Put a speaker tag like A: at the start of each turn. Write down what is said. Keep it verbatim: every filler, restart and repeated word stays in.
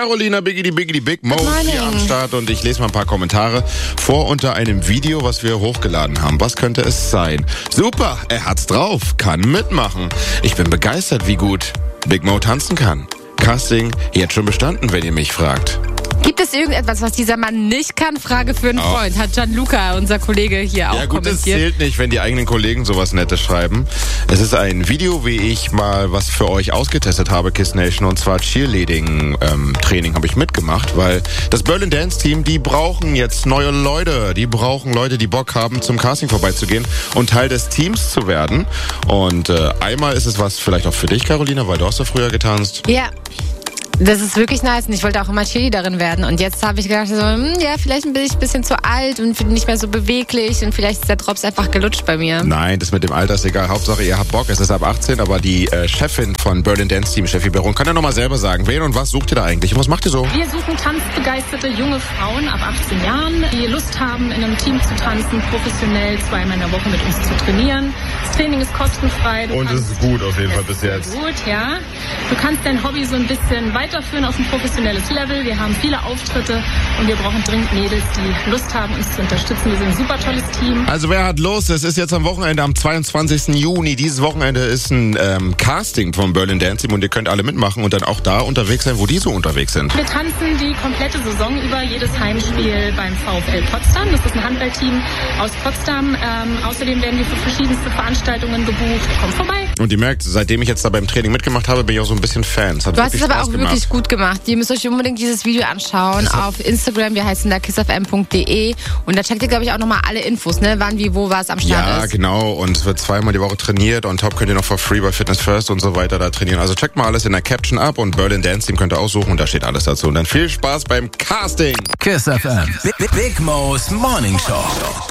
A: Carolina, Biggity Biggity Big Mo hier am Start und ich lese mal ein paar Kommentare vor unter einem Video, was wir hochgeladen haben. Was könnte es sein? Super, er hat's drauf, kann mitmachen. Ich bin begeistert, wie gut Big Mo tanzen kann. Casting jetzt schon bestanden, wenn ihr mich fragt.
B: Gibt es irgendetwas, was dieser Mann nicht kann? Frage für einen
A: oh.
B: Freund. Hat Gianluca, unser Kollege, hier auch
A: ja, gut,
B: kommentiert.
A: Das zählt nicht, wenn die eigenen Kollegen sowas Nettes schreiben. Es ist ein Video, wie ich mal was für euch ausgetestet habe, Kiss Nation, und zwar Cheerleading-Training ähm, habe ich mitgemacht, weil das Berlin Dance Team, die brauchen jetzt neue Leute. Die brauchen Leute, die Bock haben, zum Casting vorbeizugehen und Teil des Teams zu werden. Und äh, einmal ist es was vielleicht auch für dich, Carolina, weil du hast ja früher getanzt.
B: Ja. Das ist wirklich nice und ich wollte auch immer Cheerleaderin werden und jetzt habe ich gedacht, so, hm, ja, vielleicht bin ich ein bisschen zu alt und nicht mehr so beweglich und vielleicht ist der Drops einfach gelutscht bei mir.
A: Nein, das mit dem Alter ist egal. Hauptsache, ihr habt Bock, es ist ab achtzehn, aber die äh, Chefin von Berlin Dance Team, Steffi Baron, kann ja nochmal selber sagen, wen und was sucht ihr da eigentlich und was macht ihr so?
C: Wir suchen tanzbegeisterte junge Frauen ab achtzehn Jahren, die Lust haben, in einem Team zu tanzen, professionell zweimal in der Woche mit uns zu trainieren. Das Training ist kostenfrei. Du
A: und es ist gut auf jeden Fall bis jetzt.
C: Gut, ja. Du kannst dein Hobby so ein bisschen weiterführen auf ein professionelles Level. Wir haben viele Auftritte und wir brauchen dringend Mädels, die Lust haben, uns zu unterstützen. Wir sind ein super tolles Team.
A: Also wer hat Lust? Es ist jetzt am Wochenende, am zweiundzwanzigsten Juni. Dieses Wochenende ist ein ähm, Casting vom Berlin Dance Team und ihr könnt alle mitmachen und dann auch da unterwegs sein, wo die so unterwegs sind.
C: Wir tanzen die komplette Saison über, jedes Heimspiel beim VfL Potsdam. Das ist ein Handballteam aus Potsdam. Ähm, außerdem werden wir für verschiedenste Veranstaltungen gebucht. Kommt vorbei.
A: Und ihr merkt, seitdem ich jetzt da beim Training mitgemacht habe, bin ich auch so ein bisschen Fan. Es hat
B: du hast es aber
A: Spaß
B: auch
A: gemacht.
B: wirklich gut gemacht. Ihr müsst euch unbedingt dieses Video anschauen auf Instagram. Wir heißen da kiss f m punkt d e und da checkt ihr, glaube ich, auch nochmal alle Infos, ne? Wann, wie, wo, was am Start
A: ja,
B: ist.
A: Ja, genau. Und es wird zweimal die Woche trainiert und top könnt ihr noch for free bei Fitness First und so weiter da trainieren. Also checkt mal alles in der Caption ab und Berlin Dance Team könnt ihr aussuchen und da steht alles dazu. Und dann viel Spaß beim Casting.
D: Kiss F M. Big, Big Mo's Morning Show.